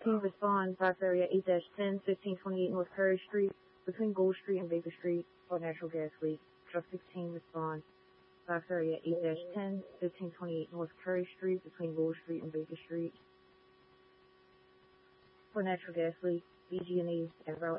16 respond. Box area 8-10, 1528 North Curry Street, between Gold Street and Baker Street, for natural gas leak. Truck 16 respond. Box area 8-10, 1528 North Curry Street, between Gold Street and Baker Street, for natural gas leak. BG&E at route